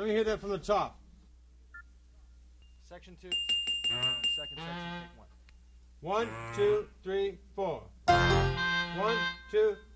Let me hear that from the top. Section 2. Second section, take 1. 1, 2, 3, 4. 1, 2,